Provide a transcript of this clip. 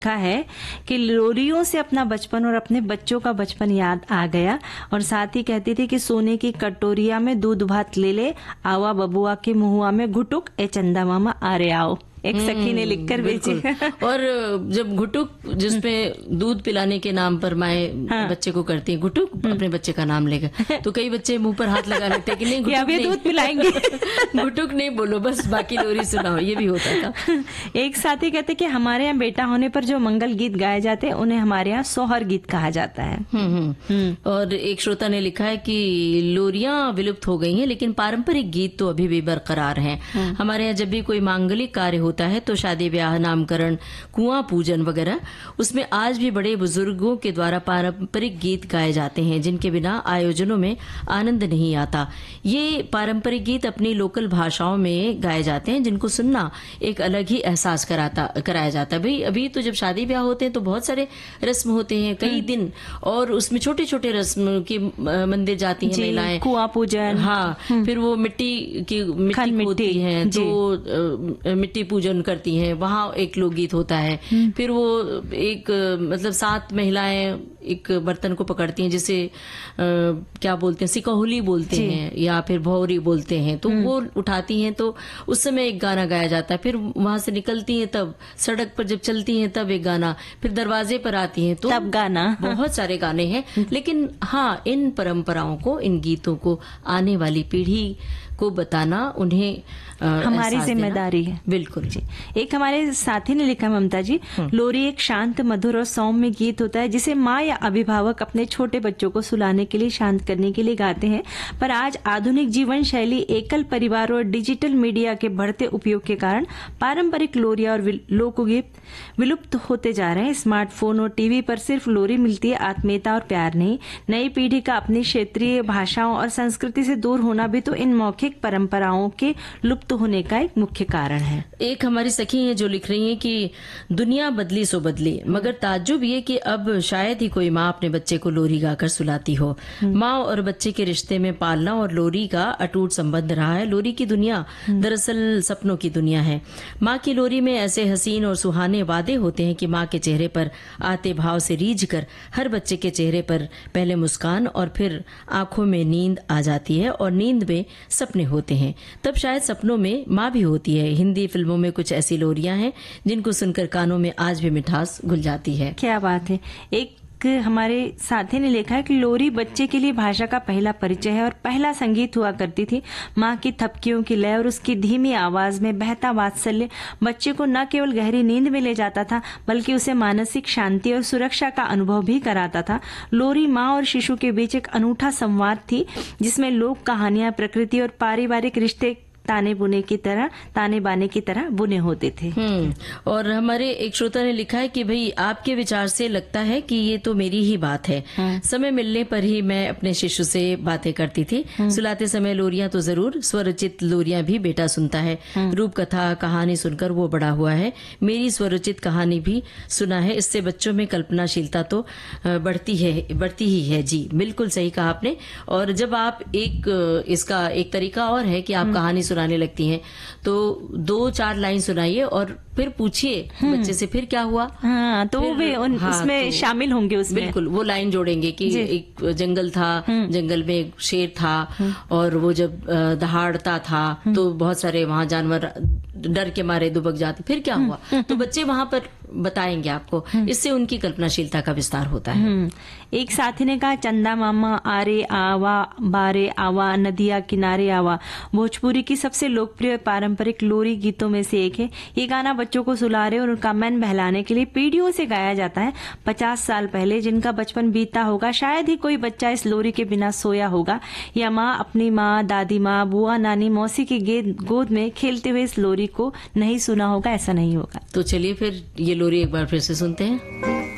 लिखा है कि लोरियों से अपना बचपन और अपने बच्चों का बचपन याद आ गया। और साथ ही कहती थी कि सोने की कटोरिया में दूध भात ले ले, आवा बबुआ के मुहुआ में घुटुक, ए चंदा मामा आरे आओ। एक सखी ने लिखकर भेजी। और जब घुटुक, जिसमें दूध पिलाने के नाम पर माए बच्चे को करती है घुटुक, अपने बच्चे का नाम लेकर, तो कई बच्चे मुंह पर हाथ लगा लेते हैं कि नहीं घुटुक नहीं, दूध पिलाएंगे। घुटुक नहीं बोलो, बस बाकी लोरी सुनाओ। ये भी होता था। एक साथी कहते कि हमारे यहाँ बेटा होने पर जो मंगल गीत गाए जाते हैं उन्हें हमारे यहाँ सोहर गीत कहा जाता है। और एक श्रोता ने लिखा है कि लोरियां विलुप्त हो गई हैं, लेकिन पारंपरिक गीत तो अभी भी बरकरार हैं। हमारे यहाँ जब भी कोई मांगलिक कार्य होता है तो शादी ब्याह, नामकरण, कुआं पूजन वगैरह, उसमें आज भी बड़े बुजुर्गों के द्वारा पारंपरिक गीत गाए जाते हैं, जिनके बिना आयोजनों में आनंद नहीं आता। ये पारंपरिक गीत अपनी लोकल भाषाओं में गाए जाते हैं, जिनको सुनना एक अलग ही एहसास कराया जाता है। भाई अभी तो जब शादी ब्याह होते हैं तो बहुत सारे रस्म होते हैं, कई दिन, और उसमें छोटे छोटे रस्म की मंदिर जाती हैं महिलाएं, कुआं पूजन, हाँ, फिर वो मिट्टी होती है तो मिट्टी पूजन करती हैं, वहां एक लोकगीत होता है। फिर वो एक मतलब 7 महिलाएं एक बर्तन को पकड़ती हैं, जिसे क्या बोलते हैं, सिकहुली बोलते हैं या फिर भौरी बोलते हैं, तो वो उठाती हैं, तो उस समय एक गाना गाया जाता है। फिर वहां से निकलती हैं, तब सड़क पर जब चलती हैं तब एक गाना, फिर दरवाजे पर आती हैं तो तब गाना। बहुत सारे गाने हैं। लेकिन हाँ, इन परंपराओं को, इन गीतों को आने वाली पीढ़ी को बताना उन्हें हमारी जिम्मेदारी है। बिल्कुल जी। एक हमारे साथी ने लिखा, ममता जी, लोरी एक शांत, मधुर और सौम्य गीत होता है जिसे माँ या अभिभावक अपने छोटे बच्चों को सुलाने के लिए, शांत करने के लिए गाते हैं। पर आज आधुनिक जीवन शैली, एकल परिवार और डिजिटल मीडिया के बढ़ते उपयोग के कारण पारंपरिक लोरिया और लोकगीत विलुप्त होते जा रहे हैं। स्मार्टफोन और टीवी पर सिर्फ लोरी मिलती है, आत्मीयता और प्यार नहीं। नई पीढ़ी का अपनी क्षेत्रीय भाषाओं और संस्कृति से दूर होना भी तो इन मौखिक परंपराओं के लुप्त होने का एक मुख्य कारण है। एक हमारी सखी है जो लिख रही है कि दुनिया बदली सो बदली, मगर ताज्जुब ये कि अब शायद ही कोई माँ अपने बच्चे को लोरी गाकर सुलाती हो। माँ और बच्चे के रिश्ते में पालना और लोरी का अटूट संबंध रहा है। लोरी की दुनिया दरअसल सपनों की दुनिया है। माँ की लोरी में ऐसे हसीन और सुहाने वादे होते हैं कि माँ के चेहरे पर आते भाव से रीझ कर हर बच्चे के चेहरे पर पहले मुस्कान और फिर आंखों में नींद आ जाती है, और नींद में सपने होते हैं। तब शायद सपनों में माँ भी होती है। हिंदी फिल्मों में कुछ ऐसी लोरियां हैं जिनको सुनकर कानों में आज भी मिठास घुल जाती है। क्या बात है। एक हमारे साथी ने लिखा है कि लोरी बच्चे के लिए भाषा का पहला परिचय है और पहला संगीत हुआ करती थी। माँ की थपकियों की लय और उसकी धीमी आवाज में बहता वात्सल्य बच्चे को न केवल गहरी नींद में ले जाता था, बल्कि उसे मानसिक शांति और सुरक्षा का अनुभव भी कराता था। लोरी माँ और शिशु के बीच एक अनूठा संवाद थी, जिसमें लोक कहानियां, प्रकृति और पारिवारिक रिश्ते ताने बाने की तरह बुने होते थे। और हमारे एक श्रोता ने लिखा है कि भाई आपके विचार से लगता है कि ये तो मेरी ही बात है। समय मिलने पर ही मैं अपने शिशु से बातें करती थी। सुलाते समय लोरियां तो जरूर, स्वरचित लोरियां भी बेटा सुनता है। रूप कथा कहानी सुनकर वो बड़ा हुआ है। मेरी स्वरचित कहानी भी सुना है। इससे बच्चों में कल्पनाशीलता तो बढ़ती ही है। जी बिल्कुल सही कहा आपने। और जब आप इसका एक तरीका और है कि आप कहानी सुनाने लगती हैं, तो 2-4 लाइन सुनाइए और फिर पूछिए बच्चे से फिर क्या हुआ। हाँ, तो वे उसमें तो शामिल होंगे। उसमें बिल्कुल वो लाइन जोड़ेंगे कि एक जंगल था, जंगल में एक शेर था, और वो जब दहाड़ता था तो बहुत सारे वहां जानवर डर के मारे दुबक जाते, फिर क्या हुआ। तो बच्चे वहां पर बताएंगे आपको। इससे उनकी कल्पनाशीलता का विस्तार होता है। एक साथी ने कहा, चंदा मामा आरे आवा, बारे आवा, नदिया किनारे आवा भोजपुरी की सबसे लोकप्रिय पारंपरिक लोरी गीतों में से एक है। ये गाना बच्चों को सुलाने और उनका मन बहलाने के लिए पीढ़ियों से गाया जाता है। 50 साल पहले जिनका बचपन बीता होगा, शायद ही कोई बच्चा इस लोरी के बिना सोया होगा, या माँ अपनी माँ, दादी माँ, बुआ, नानी, मौसी की गोद में खेलते हुए इस लोरी को नहीं सुना होगा। ऐसा नहीं होगा। तो चलिए फिर ये लोरी एक बार फिर से सुनते हैं।